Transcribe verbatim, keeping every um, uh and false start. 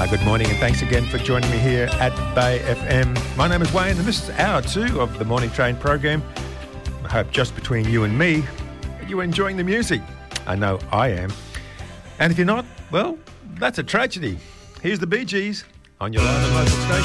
Good morning and thanks again for joining me here at Bay F M. My name is Wayne and this is hour two of the Morning Train program. I hope just between you and me, you're enjoying the music. I know I am. And if you're not, well, that's a tragedy. Here's the Bee Gees on your London local station.